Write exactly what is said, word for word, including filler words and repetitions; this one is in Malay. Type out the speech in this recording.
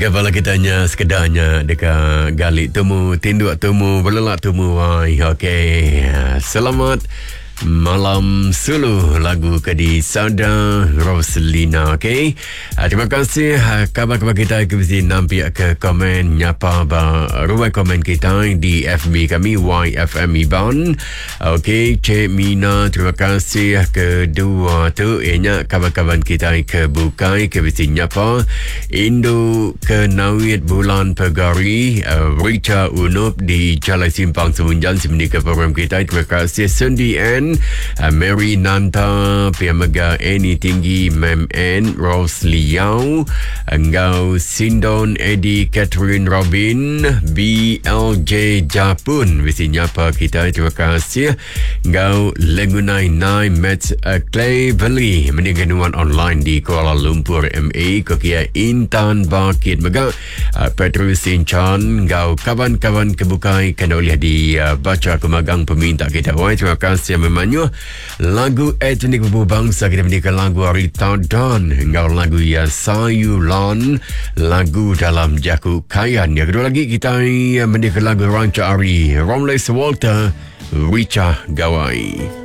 Kepala kitanya sekedarnya dekat galik temu, tinduk temu, belelak temu. Wai, okey. Selamat malam Sulu, lagu Kadi Sada Roslina. Okey. Uh, terima kasih uh, khabar-khabar kita ke mesti nampak ke komen nyapa ba ruai komen kita di F B kami Y F M Iban. Okey, Cik Mina, terima kasih kedua tu ianya kabar-kabar kita ke bukai ke mesti nyapa Indo ke Nawit Bulan Pegari, uh, Richa Unup di Jalan Simpang Semunjan semini ke program kita. Terima kasih Sundi N, Uh, Mary Nanta, Piamaga Eni Tinggi, Mem N, Rose Liao, Engau Sindon, Eddie, Catherine Robin, B L J Japun, mesti nyapa kita. Terima kasih. Engau Lengunai Nai, Matt uh, Clay Valley, meningganuan online di Kuala Lumpur M A, Kokia Intan Bakit Mega, uh, Petrus Sinchan, Engau kawan-kawan kebukai kena boleh di uh, baca kemagang peminta kita. Wai, terima kasih memang lagu etnik bubu bangsa kita mendikan lagu Arita Dan hingga lagu Ya Sayulan, lagu dalam Jaku Kayan. Yang kedua lagi kita mendikan lagu Ranca Ari, Romles Walter, Richa Gawai.